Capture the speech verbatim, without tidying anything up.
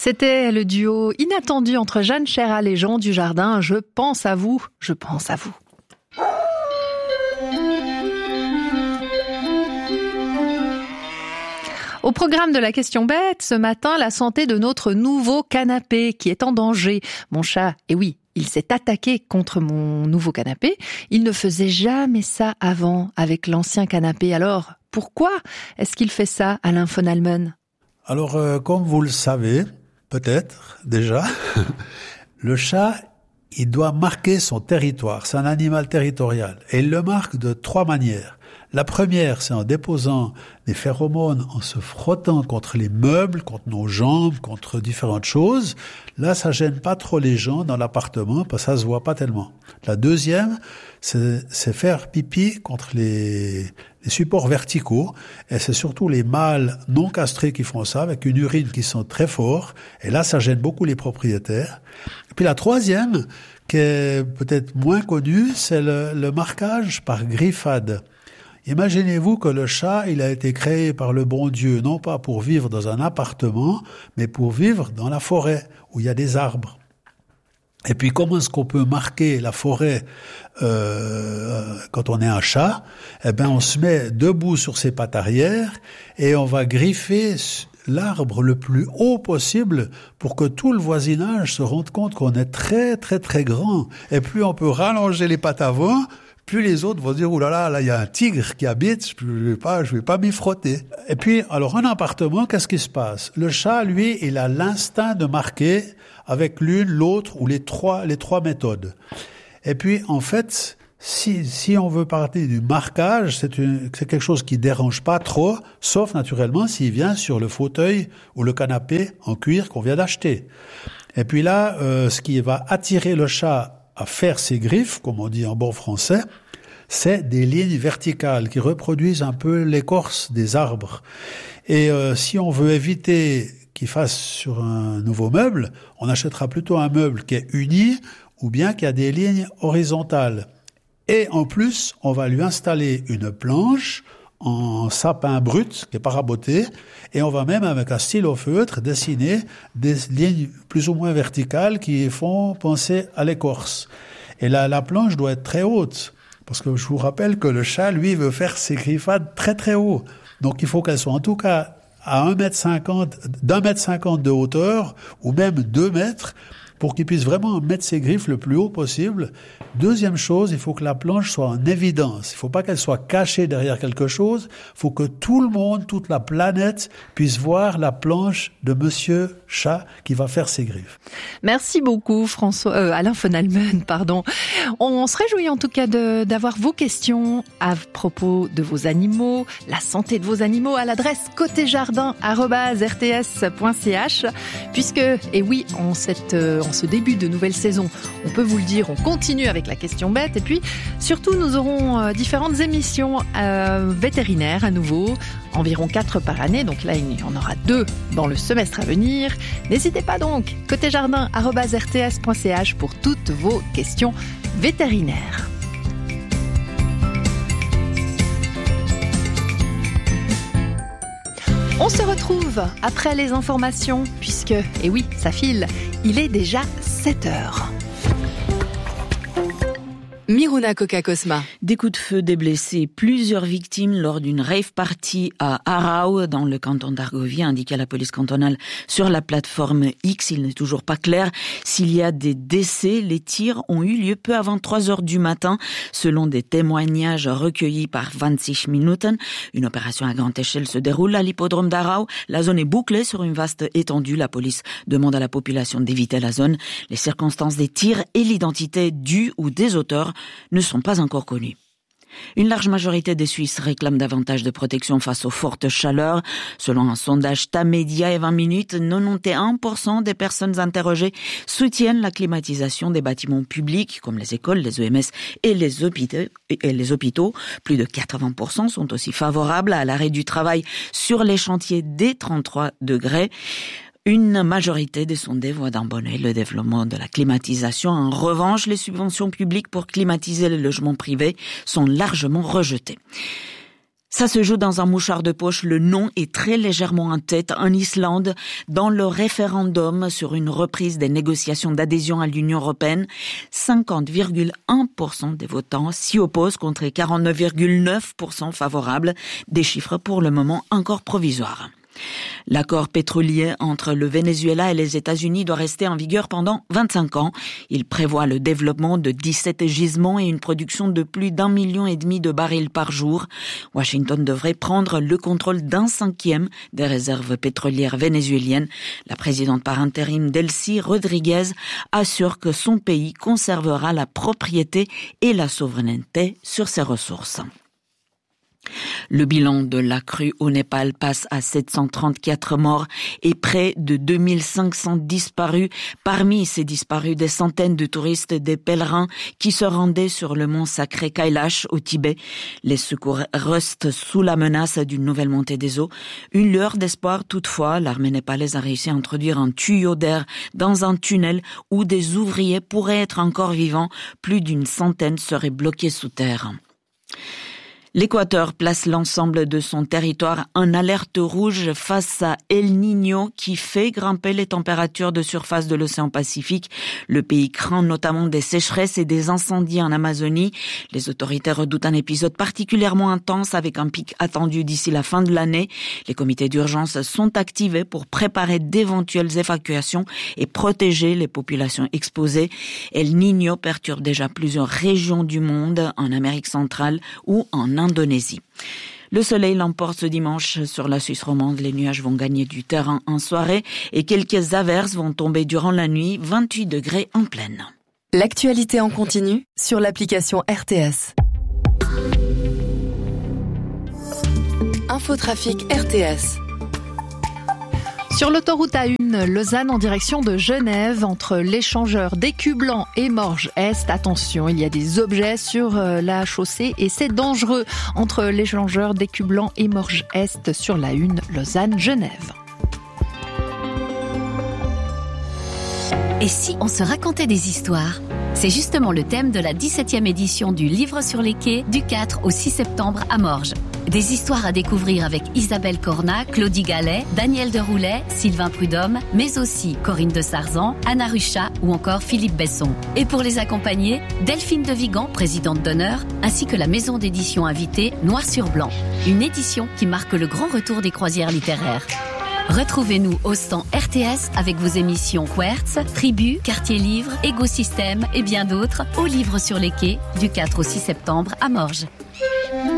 C'était le duo inattendu entre Jeanne Chéral et Jean Dujardin. Je pense à vous, je pense à vous. Au programme de la question bête, ce matin, la santé de notre nouveau canapé qui est en danger. Mon chat, et oui, il s'est attaqué contre mon nouveau canapé. Il ne faisait jamais ça avant avec l'ancien canapé. Alors, pourquoi est-ce qu'il fait ça, Alain von Halmen ? Alors, euh, comme vous le savez, peut-être déjà, le chat, il doit marquer son territoire. C'est un animal territorial. Et il le marque de trois manières. La première, c'est en déposant des phéromones, en se frottant contre les meubles, contre nos jambes, contre différentes choses. Là, ça gêne pas trop les gens dans l'appartement, parce que ça se voit pas tellement. La deuxième, c'est, c'est faire pipi contre les, les supports verticaux. Et c'est surtout les mâles non castrés qui font ça, avec une urine qui sent très fort. Et là, ça gêne beaucoup les propriétaires. Et puis la troisième, qui est peut-être moins connue, c'est le, le marquage par griffade. Imaginez-vous que le chat, il a été créé par le bon Dieu, non pas pour vivre dans un appartement, mais pour vivre dans la forêt, où il y a des arbres. Et puis, comment est-ce qu'on peut marquer la forêt euh, quand on est un chat ? Eh bien, on se met debout sur ses pattes arrière et on va griffer l'arbre le plus haut possible pour que tout le voisinage se rende compte qu'on est très, très, très grand. Et plus on peut rallonger les pattes avant, plus les autres vont dire, oh là là, là, il y a un tigre qui habite, je vais pas, je vais pas m'y frotter. Et puis, alors, un appartement, qu'est-ce qui se passe? Le chat, lui, il a l'instinct de marquer avec l'une, l'autre ou les trois, les trois méthodes. Et puis, en fait, si, si on veut parler du marquage, c'est une, c'est quelque chose qui dérange pas trop, sauf naturellement s'il vient sur le fauteuil ou le canapé en cuir qu'on vient d'acheter. Et puis là, euh, ce qui va attirer le chat à faire ses griffes, comme on dit en bon français, c'est des lignes verticales qui reproduisent un peu l'écorce des arbres. Et euh, si on veut éviter qu'il fasse sur un nouveau meuble, on achètera plutôt un meuble qui est uni ou bien qui a des lignes horizontales. Et en plus, on va lui installer une planche en sapin brut qui est pas raboté, et on va même avec un stylo feutre dessiner des lignes plus ou moins verticales qui font penser à l'écorce. Et là, la planche doit être très haute, parce que je vous rappelle que le chat, lui, veut faire ses griffades très très haut. Donc il faut qu'elle soit en tout cas à un mètre cinquante, d'un mètre cinquante de hauteur, ou même deux mètres, pour qu'il puisse vraiment mettre ses griffes le plus haut possible. Deuxième chose, il faut que la planche soit en évidence. Il ne faut pas qu'elle soit cachée derrière quelque chose. Il faut que tout le monde, toute la planète, puisse voir la planche de Monsieur Chat qui va faire ses griffes. Merci beaucoup, François, euh, Alain von Halmen, pardon. On se réjouit en tout cas de, d'avoir vos questions à propos de vos animaux, la santé de vos animaux à l'adresse côté jardin arobase r t s point c h, puisque, et oui, en cette euh, en ce début de nouvelle saison, on peut vous le dire, on continue avec la question bête, et puis surtout nous aurons euh, différentes émissions euh, vétérinaires à nouveau, environ quatre par année, donc là il y en aura deux dans le semestre à venir. N'hésitez pas donc, côté jardin arobase r t s point c h pour toutes vos questions vétérinaires. On se retrouve après les informations, puisque, et oui, ça file, il est déjà sept heures. Miruna Coca-Cosma. Des coups de feu, des blessés, plusieurs victimes lors d'une rave party à Arau, dans le canton d'Argovie, a indiqué la police cantonale sur la plateforme X. Il n'est toujours pas clair s'il y a des décès. Les tirs ont eu lieu peu avant trois heures du matin, selon des témoignages recueillis par vingt-six Minuten. Une opération à grande échelle se déroule à l'hippodrome d'Arau. La zone est bouclée sur une vaste étendue. La police demande à la population d'éviter la zone. Les circonstances des tirs et l'identité du ou des auteurs ne sont pas encore connus. Une large majorité des Suisses réclament davantage de protection face aux fortes chaleurs. Selon un sondage Tamedia et vingt minutes, quatre-vingt-onze pour cent des personnes interrogées soutiennent la climatisation des bâtiments publics, comme les écoles, les O M S et les hôpitaux. Et les hôpitaux. Plus de quatre-vingts pour cent sont aussi favorables à l'arrêt du travail sur les chantiers dès trente-trois degrés. Une majorité des sondés voit d'un bon œil le développement de la climatisation. En revanche, les subventions publiques pour climatiser les logements privés sont largement rejetées. Ça se joue dans un mouchoir de poche. Le non est très légèrement en tête en Islande dans le référendum sur une reprise des négociations d'adhésion à l'Union européenne. cinquante virgule un pour cent des votants s'y opposent contre quarante-neuf virgule neuf pour cent favorables. Des chiffres pour le moment encore provisoires. L'accord pétrolier entre le Venezuela et les États-Unis doit rester en vigueur pendant vingt-cinq ans. Il prévoit le développement de dix-sept gisements et une production de plus d'un million et demi de barils par jour. Washington devrait prendre le contrôle d'un cinquième des réserves pétrolières vénézuéliennes. La présidente par intérim Delcy Rodriguez assure que son pays conservera la propriété et la souveraineté sur ses ressources. Le bilan de la crue au Népal passe à sept cent trente-quatre morts et près de deux mille cinq cents disparus. Parmi ces disparus, des centaines de touristes, des pèlerins qui se rendaient sur le mont sacré Kailash au Tibet. Les secours restent sous la menace d'une nouvelle montée des eaux. Une lueur d'espoir toutefois, l'armée népalaise a réussi à introduire un tuyau d'air dans un tunnel où des ouvriers pourraient être encore vivants. Plus d'une centaine seraient bloqués sous terre. L'Équateur place l'ensemble de son territoire en alerte rouge face à El Niño qui fait grimper les températures de surface de l'océan Pacifique. Le pays craint notamment des sécheresses et des incendies en Amazonie. Les autorités redoutent un épisode particulièrement intense avec un pic attendu d'ici la fin de l'année. Les comités d'urgence sont activés pour préparer d'éventuelles évacuations et protéger les populations exposées. El Niño perturbe déjà plusieurs régions du monde, en Amérique centrale ou en Indonésie. Le soleil l'emporte ce dimanche sur la Suisse romande. Les nuages vont gagner du terrain en soirée et quelques averses vont tomber durant la nuit, vingt-huit degrés en pleine. L'actualité en continu sur l'application R T S. Infotrafic R T S. Sur l'autoroute A un, Lausanne en direction de Genève, entre l'échangeur d'Écublanc et Morges-Est. Attention, il y a des objets sur la chaussée et c'est dangereux entre l'échangeur d'Écublanc et Morges-Est sur la un, Lausanne-Genève. Et si on se racontait des histoires ? C'est justement le thème de la dix-septième édition du Livre sur les quais du quatre au six septembre à Morges. Des histoires à découvrir avec Isabelle Cornat, Claudie Gallet, Daniel Deroulet, Sylvain Prudhomme, mais aussi Corinne de Sarzan, Anna Ruchat ou encore Philippe Besson. Et pour les accompagner, Delphine de Vigan, présidente d'honneur, ainsi que la maison d'édition invitée Noir sur Blanc. Une édition qui marque le grand retour des croisières littéraires. Retrouvez-nous au stand R T S avec vos émissions Quertz, Tribu, Quartier Livre, Écosystème et bien d'autres au Livre sur les quais du quatre au six septembre à Morges.